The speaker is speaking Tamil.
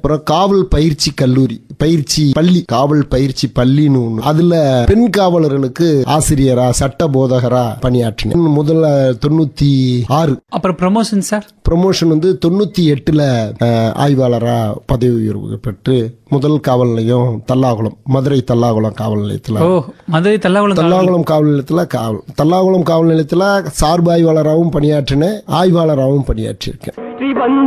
அப்புறம் காவல் பயிற்சி கல்லூரி பயிற்சி பள்ளி, காவல் பயிற்சி பள்ளின்னு ஒண்ணு. அதுல பெண் காவலர்களுக்கு ஆசிரியரா சட்ட போதகரா பணியாற்றினேன். முதல்ல 96. அப்புறம் ப்ரமோஷன் சார்? ப்ரமோஷன் 98ல ஆய்வாளரா பதவி உயர்வு பெற்று முதல் காவல் நிலையம் தல்லாகுளம், மதுரை தல்லாகுளம் காவல் நிலையத்தில், மதுரை தல்லாகுளம் காவல் நிலையத்தில் தல்லாகுளம் காவல் நிலையத்தில் சார்பு ஆய்வாளராகவும் பணியாற்றினேன், ஆய்வாளராகவும் பணியாற்றியிருக்கேன்.